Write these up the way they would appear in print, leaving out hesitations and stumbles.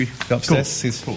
Upstairs. Cool.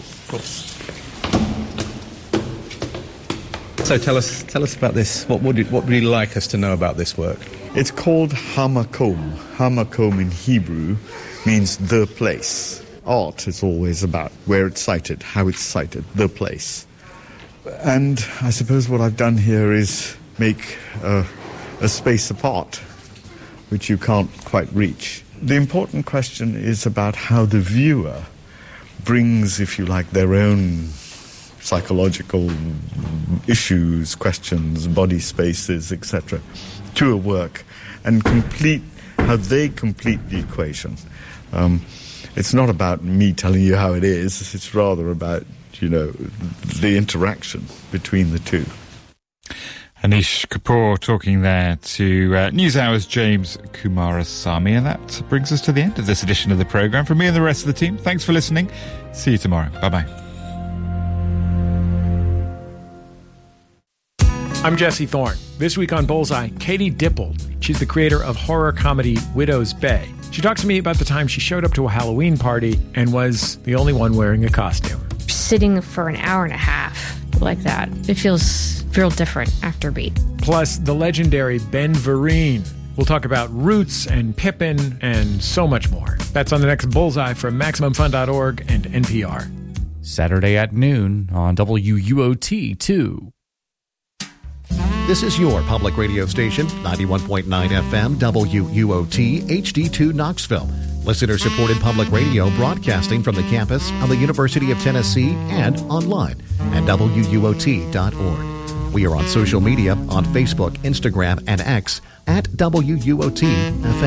So tell us about this. What would you like us to know about this work? It's called Hamakom. Hamakom in Hebrew means the place. Art is always about where it's sited, how it's sited, the place. And I suppose what I've done here is make a space apart, which you can't quite reach. The important question is about how the viewer brings, if you like, their own psychological issues, questions, body spaces, etc., to a work, and how they complete the equation. It's not about me telling you how it is, it's rather about, the interaction between the two. Anish Kapoor talking there to NewsHour's James Kumarasamy, and that brings us to the end of this edition of the programme. From me and the rest of the team, thanks for listening. See you tomorrow. Bye-bye. I'm Jesse Thorne. This week on Bullseye, Katie Dippold. She's the creator of horror comedy Widow's Bay. She talks to me about the time she showed up to a Halloween party and was the only one wearing a costume. Sitting for an hour and a half like that, it feels real different after Beat. Plus, the legendary Ben Vereen. We'll talk about Roots and Pippin and so much more. That's on the next Bullseye from MaximumFun.org and NPR. Saturday at noon on WUOT 2. This is your public radio station, 91.9 FM, WUOT, HD2 Knoxville. Listener-supported public radio broadcasting from the campus of the University of Tennessee and online at WUOT.org. We are on social media on Facebook, Instagram, and X at WUOT FM.